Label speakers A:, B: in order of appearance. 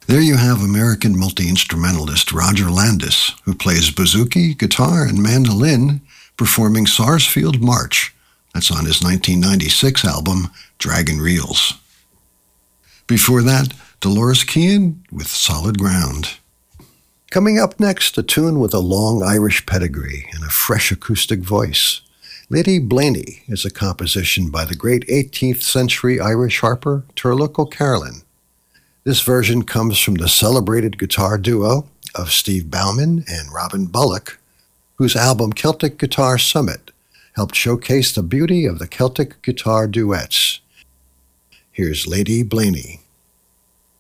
A: There you have American multi-instrumentalist Roger Landis, who plays bouzouki, guitar, and mandolin, performing Sarsfield March. That's on his 1996 album, Dragon Reels. Before that, Dolores Keane with Solid Ground. Coming up next, a tune with a long Irish pedigree and a fresh acoustic voice. Lady Blaney is a composition by the great 18th century Irish harper Turlough O'Carolan. This version comes from the celebrated guitar duo of Steve Bauman and Robin Bullock, whose album Celtic Guitar Summit helped showcase the beauty of the Celtic guitar duets. Here's Lady Blaney.